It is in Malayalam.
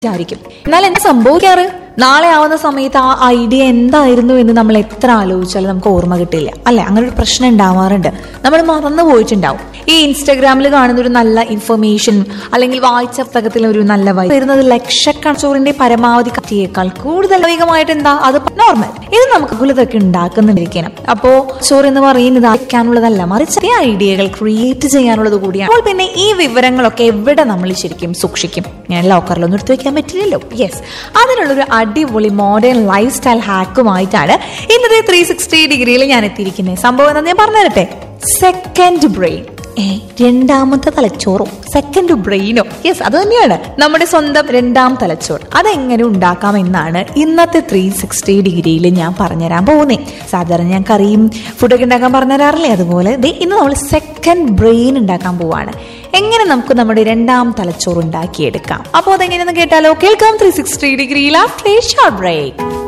വിചാരിക്കും. എന്നാൽ എന്താ സംഭവിക്കാറ്? നാളെ ആവുന്ന സമയത്ത് ആ ഐഡിയ എന്തായിരുന്നു എന്ന് നമ്മൾ എത്ര ആലോചിച്ചാലും നമുക്ക് ഓർമ്മ കിട്ടില്ല, അല്ലെ? അങ്ങനെ ഒരു പ്രശ്നം ഉണ്ടാവാറുണ്ട്. നമ്മൾ മറന്നു പോയിട്ടുണ്ടാവും. ഈ ഇൻസ്റ്റാഗ്രാമിൽ കാണുന്ന ഒരു നല്ല ഇൻഫർമേഷൻ അല്ലെങ്കിൽ വായിച്ച പുസ്തകത്തിൽ ഒരു നല്ല വരുന്നത് ലക്ഷക്കണക്കിന്റെ പരമാവധി കത്തിയേക്കാൾ കൂടുതൽ വേഗമായിട്ട് എന്താ അത് നോർമൽ. ഇത് നമുക്ക് കുലതൊക്കെ ഉണ്ടാക്കുന്നിരിക്കണം. അപ്പോ ചോറ് എന്ന് പറയുന്നത് അയക്കാനുള്ളതല്ല, മറിച്ച് ഐഡിയകൾ ക്രിയേറ്റ് ചെയ്യാനുള്ളത് കൂടിയാണ്. അപ്പോൾ പിന്നെ ഈ വിവരങ്ങളൊക്കെ എവിടെ നമ്മൾ ശരിക്കും സൂക്ഷിക്കും? ഞാൻ ലോക്കറിലൊന്നും എടുത്തു വെക്കാൻ പറ്റില്ലല്ലോ. യെസ്, അതിനുള്ളൊരു അടിപൊളി മോഡേൺ ലൈഫ് സ്റ്റൈൽ ഹാക്കുമായിട്ടാണ് ഇന്നത്തെ 360 ഡിഗ്രിയിൽ ഞാൻ എത്തിയിരിക്കുന്നത്. സംഭവം എന്താ ഞാൻ പറഞ്ഞു തരട്ടെ. സെക്കൻഡ് ബ്രെയിൻ, രണ്ടാമത്തെ തലച്ചോറോ സെക്കൻഡ് ബ്രെയിനോ? യെസ്, അത് തന്നെയാണ് നമ്മുടെ സ്വന്തം രണ്ടാം തലച്ചോർ. അതെങ്ങനെ ഉണ്ടാക്കാം എന്നാണ് ഇന്നത്തെ 360 ഡിഗ്രിയിൽ ഞാൻ പറഞ്ഞുതരാൻ പോകുന്നത്. സാധാരണ ഞാൻ കറിയും ഫുഡൊക്കെ ഉണ്ടാക്കാൻ പറഞ്ഞുതരാറില്ലേ, അതുപോലെ ഇന്ന് നമ്മൾ സെക്കൻഡ് ബ്രെയിൻ ഉണ്ടാക്കാൻ പോവാണ്. എങ്ങനെ നമുക്ക് നമ്മുടെ രണ്ടാം തലച്ചോർ ഉണ്ടാക്കിയെടുക്കാം? അപ്പോൾ അതെങ്ങനെയെന്ന് കേട്ടാലോ? കേൾക്കാം 360 ഡിഗ്രിയിൽ ആഫ്റ്റർ എ ഷോർട്ട് ബ്രേക്ക്.